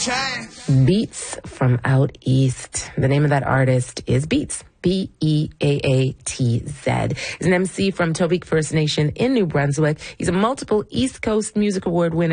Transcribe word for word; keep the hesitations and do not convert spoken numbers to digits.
change. Beats from out east. The name of that artist is Beats. B E A A T Z. He's an M C from Tobique First Nation in New Brunswick. He's a multiple East Coast Music Award winner.